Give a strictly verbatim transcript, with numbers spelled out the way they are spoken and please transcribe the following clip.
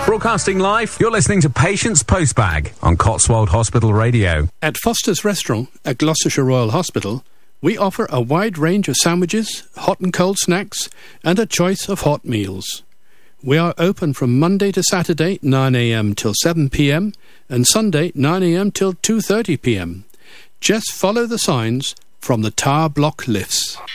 Broadcasting live, you're listening to Patients Postbag on Cotswold Hospital Radio. At Foster's Restaurant at Gloucestershire Royal Hospital, we offer a wide range of sandwiches, hot and cold snacks, and a choice of hot meals. We are open from Monday to Saturday, nine a m till seven p m, and Sunday, nine a m till two thirty p m. Just follow the signs from the tower block lifts.